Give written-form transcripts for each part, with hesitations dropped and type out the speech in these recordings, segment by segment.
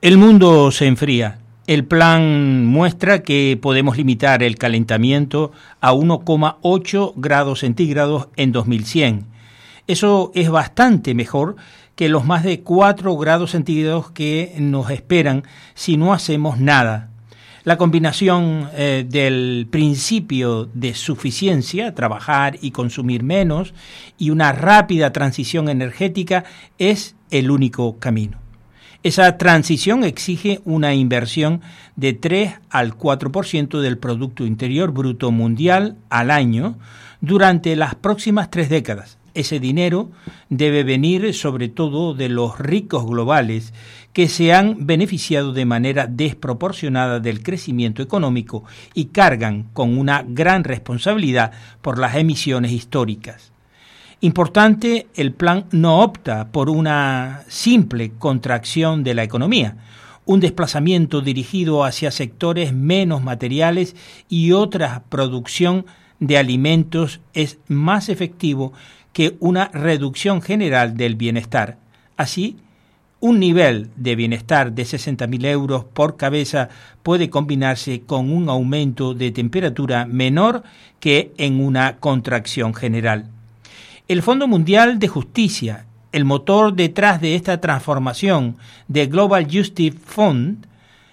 El mundo se enfría. El plan muestra que podemos limitar el calentamiento a 1,8 grados centígrados en 2100. Eso es bastante mejor que los más de 4 grados centígrados que nos esperan si no hacemos nada. La combinación del principio de suficiencia, trabajar y consumir menos, y una rápida transición energética es el único camino. Esa transición exige una inversión de 3 al 4% del Producto Interior Bruto Mundial al año durante las próximas 3 décadas. Ese dinero debe venir sobre todo de los ricos globales que se han beneficiado de manera desproporcionada del crecimiento económico y cargan con una gran responsabilidad por las emisiones históricas. Importante, el plan no opta por una simple contracción de la economía, un desplazamiento dirigido hacia sectores menos materiales y otra producción de alimentos es más efectivo que una reducción general del bienestar. Así, un nivel de bienestar de 60.000 euros por cabeza puede combinarse con un aumento de temperatura menor que en una contracción general. El Fondo Mundial de Justicia, el motor detrás de esta transformación de Global Justice Fund,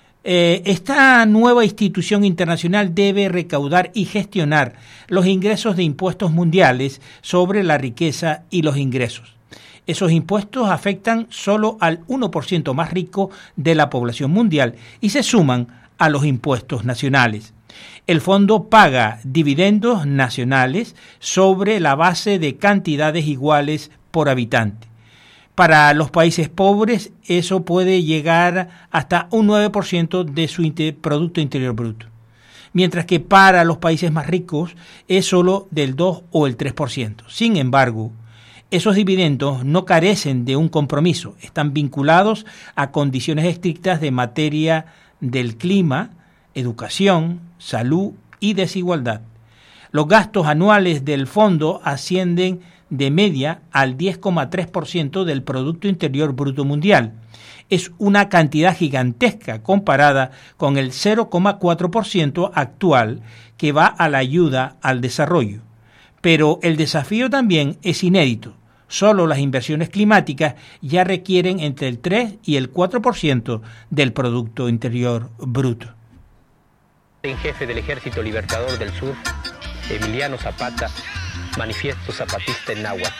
esta nueva institución internacional debe recaudar y gestionar los ingresos de impuestos mundiales sobre la riqueza y los ingresos. Esos impuestos afectan solo al 1% más rico de la población mundial y se suman a los impuestos nacionales. El fondo paga dividendos nacionales sobre la base de cantidades iguales por habitante. Para los países pobres eso puede llegar hasta un 9% de su Producto Interior Bruto, mientras que para los países más ricos es solo del 2 o el 3%. Sin embargo, esos dividendos no carecen de un compromiso, están vinculados a condiciones estrictas de materia del clima, educación, salud y desigualdad. Los gastos anuales del fondo ascienden de media al 10,3% del Producto Interior Bruto Mundial. Es una cantidad gigantesca comparada con el 0,4% actual que va a la ayuda al desarrollo. Pero el desafío también es inédito. Solo las inversiones climáticas ya requieren entre el 3 y el 4% del Producto Interior Bruto. En jefe del Ejército Libertador del Sur, Emiliano Zapata, manifiesto zapatista en náhuatl.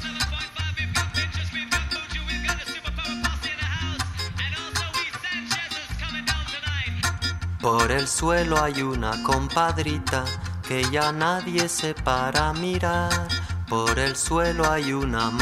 Por el suelo hay una compadrita que ya nadie se para mirar. Por el suelo hay una